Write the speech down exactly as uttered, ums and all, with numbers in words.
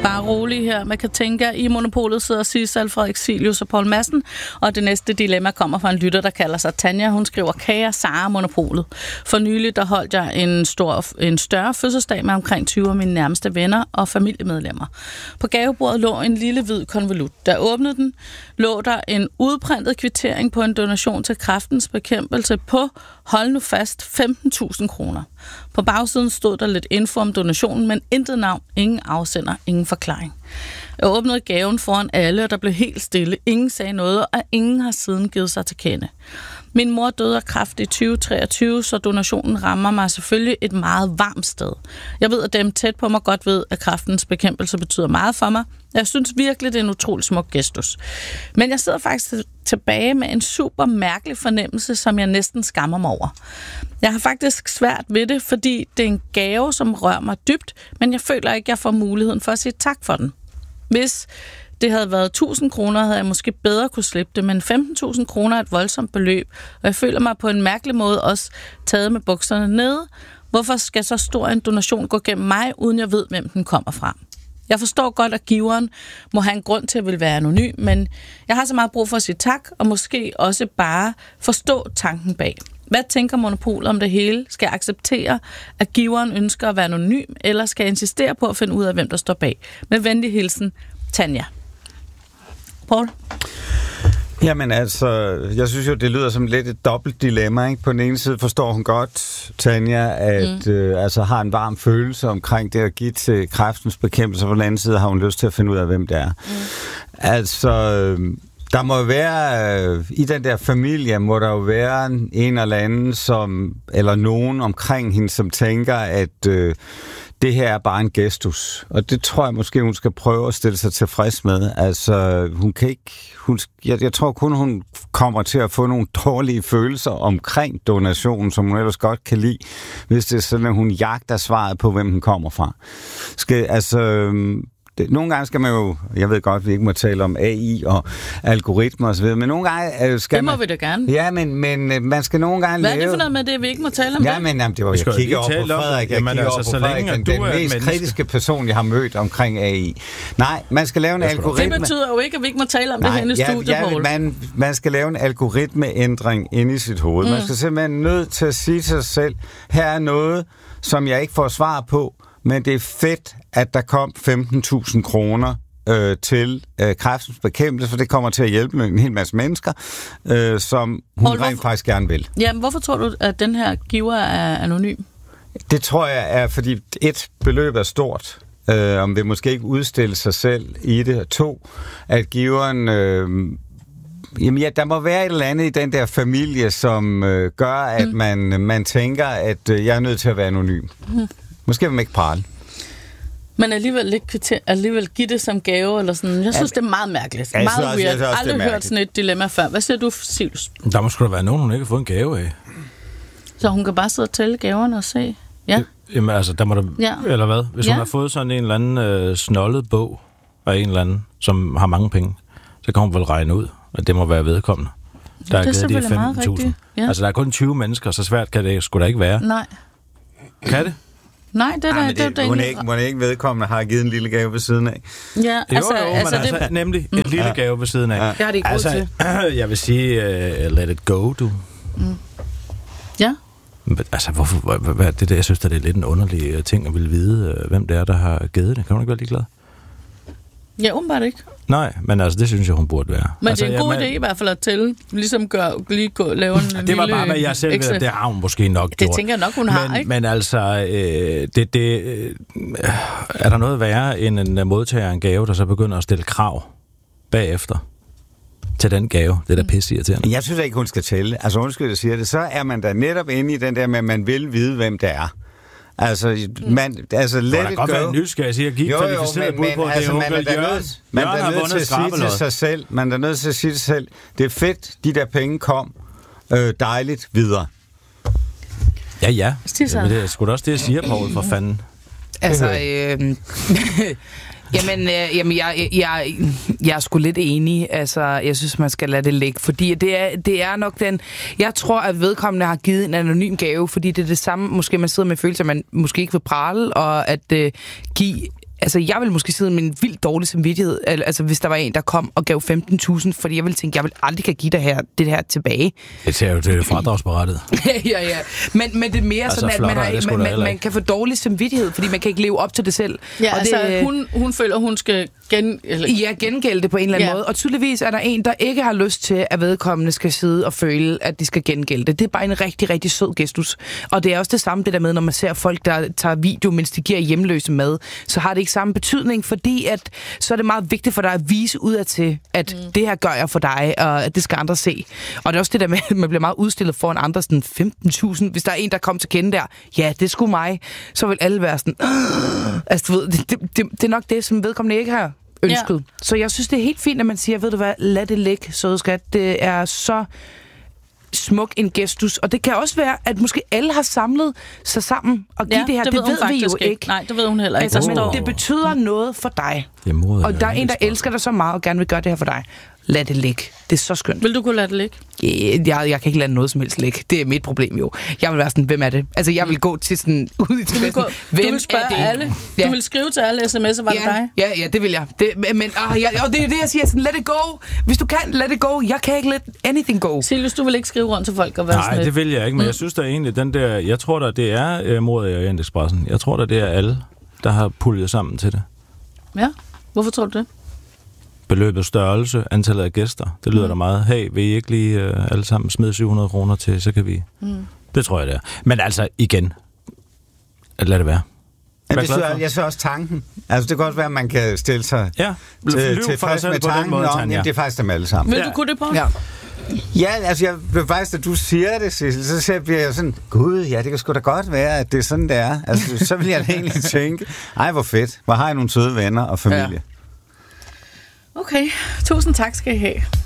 Bare rolig her. Man kan tænke, at i Monopolet sidder Sissel, Frederik Silius og Poul Madsen, og det næste dilemma kommer fra en lytter, der kalder sig Tanja. Hun skriver, kære Sara Monopolet. For nylig, der holdt jeg en, stor, en større fødselsdag med omkring tyve af mine nærmeste venner og familiemedlemmer. På gavebordet lå en lille hvid konvolut. Da jeg åbnede den, lå der en udprintet kvittering på en donation til Kræftens Bekæmpelse på, hold nu fast, femten tusind kroner. På bagsiden stod der lidt info om donationen, men intet navn, ingen afsender, ingen forklaring. Jeg åbnede gaven foran alle, og der blev helt stille. Ingen sagde noget, og ingen har siden givet sig til kende. Min mor døde af kræft i tyve treogtyve, så donationen rammer mig selvfølgelig et meget varmt sted. Jeg ved, at dem tæt på mig godt ved, at Kræftens Bekæmpelse betyder meget for mig. Jeg synes virkelig, det er en utrolig smuk gestus. Men jeg sidder faktisk tilbage med en super mærkelig fornemmelse, som jeg næsten skammer mig over. Jeg har faktisk svært ved det, fordi det er en gave, som rører mig dybt, men jeg føler ikke, at jeg får muligheden for at sige tak for den. Hvis det havde været tusind kroner, havde jeg måske bedre kunne slippe det, men femten tusind kroner er et voldsomt beløb, og jeg føler mig på en mærkelig måde også taget med bukserne nede. Hvorfor skal så stor en donation gå gennem mig, uden jeg ved, hvem den kommer fra? Jeg forstår godt, at giveren må have en grund til at ville være anonym, men jeg har så meget brug for at sige tak, og måske også bare forstå tanken bag. Hvad tænker Monopolet om det hele? Skal jeg acceptere, at giveren ønsker at være anonym, eller skal jeg insistere på at finde ud af, hvem der står bag? Med venlig hilsen, Tanja. Poul? Jamen altså, jeg synes jo, det lyder som lidt et dobbelt dilemma, ikke? På den ene side forstår hun godt, Tanja, at mm. øh, altså har en varm følelse omkring det at give til Kræftens Bekæmpelse, og på den anden side har hun lyst til at finde ud af, hvem det er. Mm. Altså, der må jo være, øh, i den der familie, må der jo være en eller anden, som, eller nogen omkring hende, som tænker, at øh, det her er bare en gestus. Og det tror jeg måske, hun skal prøve at stille sig tilfreds med. Altså, hun kan ikke... Hun, jeg, jeg tror kun, hun kommer til at få nogle dårlige følelser omkring donationen, som hun ellers godt kan lide, hvis det er sådan, at hun jagter svaret på, hvem den kommer fra. Skal, altså... Det, nogle gange skal man jo, jeg ved godt, vi ikke må tale om A I og algoritmer og så videre, men nogle gange øh, skal det må man... vi da gerne. Ja, men, men man skal nogle gange Hvad lave... er det for noget med det, vi ikke må tale om ja, det? Men jamen, det var, jeg kigger op på Frederik, jeg kigger op på Frederik, den, den mest menneske. kritiske person, jeg har mødt omkring A I. Nej, man skal lave en algoritme... Det betyder jo ikke, at vi ikke må tale om Nej, det her i ja, studiet, ja, Poul. Man, man skal lave en algoritmeændring inde i sit hoved. Mm. Man skal simpelthen nødt til at sige til sig selv, her er noget, som jeg ikke får svar på, men det er fedt, at der kom femten tusind kroner Øh, til øh, Kræftens Bekæmpelse, for det kommer til at hjælpe en hel masse mennesker, øh, som hun Poul, rent hvorfor, faktisk gerne vil. Jamen, hvorfor tror du, at den her giver er anonym? Det tror jeg er, fordi et, beløb er stort, øh, om vil måske ikke udstille sig selv i det. To, at giveren... Øh, Jamen ja, der må være et eller andet i den der familie, som øh, gør, at mm. man, man tænker, at øh, jeg er nødt til at være anonym. Mm. Måske vil man ikke prale. Men alligevel ikke alligevel give det som gave eller sådan. Jeg synes, ja, det er meget mærkeligt. Ja, meget også, weird. Jeg har aldrig hørt sådan et dilemma før. Hvad siger du, Silius? Der må sgu da være nogen, hun ikke har fået en gave af. Så hun kan bare sidde og tælle gaverne og se? Ja. Jamen altså, der må der... Ja. Eller hvad? Hvis ja. hun har fået sådan en eller anden øh, snollet bog af en eller anden, som har mange penge, så kan hun vel regne ud, at det må være vedkommende. Der det er givet de femten tusind. Ja. Altså, der er kun tyve mennesker, så svært kan det sgu da ikke være. Nej. Kan det? Nej, det er ja, det, det, det hun, er ikke, hun er ikke vedkommende, har givet en lille gave ved siden af. Ja, altså, jo, jo, altså, altså, altså nemlig en lille gave ved siden af. Ja. Det har de ikke altså, til. Jeg vil sige, uh, let it go, du. Mm. Ja. Men, altså, hvorfor, hvad, hvad, det der, jeg synes, det er lidt en underlig ting at ville vide, uh, hvem det er, der har givet det. Kan hun ikke være ligeglad? Ja, åbenbart ikke. Nej, men altså, det synes jeg, hun burde være. Men altså, det er en god jeg, idé i hvert fald at tælle. Ligesom gør, lige gå, lave en det lille... Det var bare, hvad jeg selv ved, det har hun måske nok det gjort. Det tænker jeg nok, hun har, men, ikke? Men altså, øh, det, det, øh, er der noget værre end en modtager en gave, der så begynder at stille krav bagefter til den gave? Det er da pisse irriterende. Jeg synes ikke, hun skal tælle. Altså, undskyld, jeg siger det. Så er man da netop inde i den der med, at man vil vide, hvem det er. Altså, man, altså, let it go. Det kan godt være nysgerrig at sige, at give kvalificeret bud på, at det er onkel Jørgen. Man er nødt til at sige til sig selv, man er nødt til at sige til sig selv, det er fedt, de der penge kom, øh, dejligt, videre. Ja, ja. Jamen, det er sgu da også det, jeg siger, Poul, for fanden. Altså, øh, Jamen, øh, jamen jeg, jeg, jeg er sgu lidt enig. Altså, jeg synes, man skal lade det ligge. Fordi det er, det er nok den... Jeg tror, at vedkommende har givet en anonym gave, fordi det er det samme, måske man sidder med følelse, at man måske ikke vil prale, og at øh, give altså, jeg vil måske sidde med en vildt dårlig samvittighed, altså hvis der var en, der kom og gav femten tusind, fordi jeg ville tænke, jeg vil aldrig kan give dig her, det her tilbage. Det ser jo til fradragsberettet. ja, ja. Men, men det er mere altså, sådan, at man, har, man, man, man kan få dårlig samvittighed, fordi man kan ikke leve op til det selv. Ja, og altså, det, hun, hun føler, hun skal gen... Eller... Ja, gengælde det på en eller anden ja. måde. Og tydeligvis er der en, der ikke har lyst til, at vedkommende skal sidde og føle, at de skal gengælde det. Det er bare en rigtig, rigtig sød gestus. Og det er også det samme, det der med, når man ser folk, der tager video, mens de giver hjemløse mad, så har det ikke samme betydning, fordi at, så er det meget vigtigt for dig at vise udadtil, at mm. det her gør jeg for dig, og at det skal andre se. Og det er også det der med, at man bliver meget udstillet foran andre, sådan femten tusind. Hvis der er en, der kommer til kende der, ja, det er sgu mig, så vil alle være sådan, Åh! Altså, du ved, det, det, det, det er nok det, som vedkommende ikke har ønsket. Ja. Så jeg synes, det er helt fint, at man siger, ved du hvad, lad det ligge, søde skat. Det er så smuk en gestus. Og det kan også være, at måske alle har samlet sig sammen og give ja, det her. Det, det ved, ved vi jo ikke. ikke. Nej, det ved hun heller ikke. Altså, men det betyder noget for dig. Moder, og der er en, der elsker dig så meget og gerne vil gøre det her for dig. Lad det ligge. Det er så skønt. Vil du kunne lade det ligge? Yeah, jeg, jeg kan ikke lade noget som helst ligge. Det er mit problem jo. Jeg vil være sådan, hvem er det? Altså, jeg vil gå til sådan, ud i tilvæsen. Du vil spørge alle. Ja. Du vil skrive til alle sms'er, var ja, det dig? Ja, ja, det vil jeg. Det, men, ah, jeg, og det er det, jeg siger, sådan, let it go. Hvis du kan, let it go. Jeg kan ikke let anything go. Silvius, du vil ikke skrive rundt til folk og være Nej, sådan det vil jeg ikke, men mm. jeg synes da egentlig, den der, jeg tror da, det er uh, Mord i Orientexpressen. Jeg tror da, det er alle, der har puljet sammen til det. Ja, hvorfor tror du det? Beløbets størrelse, antallet af gæster. Det lyder mm. da meget. Hey, vil I ikke lige uh, alle sammen smide syv hundrede kroner til, så kan vi... Mm. Det tror jeg, det er. Men altså, igen, lad det være. Ja, det synes jeg, jeg synes også tanken. Altså, det kan også være, at man kan stille sig ja. til, til frisk med tanken måde, om, jamen, det er faktisk dem alle sammen. Vil du kunne det på? Ja. Ja, altså, jeg vil faktisk, at du siger det, Sissel, så bliver jeg sådan, gud, ja, det kan sgu da godt være, at det er sådan, det er. Altså, så vil jeg da egentlig tænke, ej, hvor fedt. Hvor har jeg nogle søde venner og familie. Ja. Okay, tusind tak skal I have.